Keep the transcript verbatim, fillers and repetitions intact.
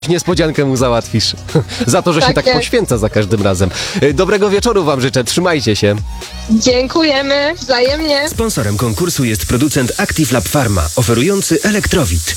Niespodziankę mu załatwisz. Za to, że Tak się tak jest. poświęca za każdym razem. Dobrego wieczoru wam życzę, trzymajcie się. Dziękujemy wzajemnie. Sponsorem konkursu jest producent Active Lab Pharma, oferujący Elektrowit.